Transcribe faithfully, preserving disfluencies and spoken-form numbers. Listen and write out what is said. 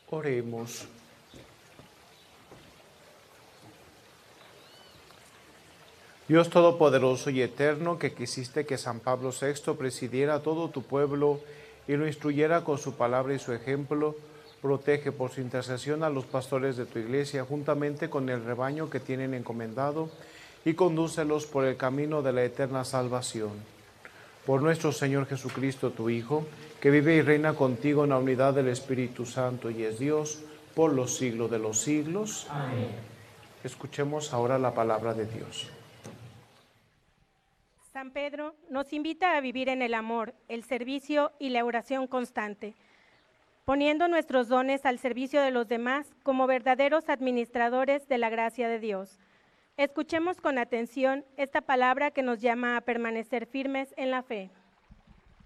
Oremos. Dios Todopoderoso y Eterno, que quisiste que San Pablo sexto presidiera a todo tu pueblo y lo instruyera con su palabra y su ejemplo, protege por su intercesión a los pastores de tu iglesia, juntamente con el rebaño que tienen encomendado, y condúcelos por el camino de la eterna salvación. Por nuestro Señor Jesucristo, tu Hijo, que vive y reina contigo en la unidad del Espíritu Santo y es Dios por los siglos de los siglos. Amén. Escuchemos ahora la palabra de Dios. San Pedro nos invita a vivir en el amor, el servicio y la oración constante, poniendo nuestros dones al servicio de los demás como verdaderos administradores de la gracia de Dios. Escuchemos con atención esta palabra que nos llama a permanecer firmes en la fe.